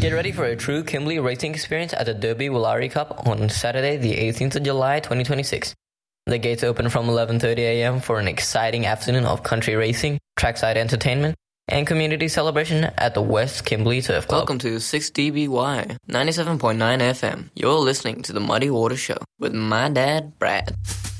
Get ready for a true Kimberley racing experience at the Derby Willari Cup on Saturday, the 18th of July, 2026. The gates open from 11:30 a.m. for an exciting afternoon of country racing, trackside entertainment, and community celebration at the West Kimberley Turf Club. Welcome to 6DBY 97.9 FM. You're listening to the Muddy Water Show with my dad, Brad.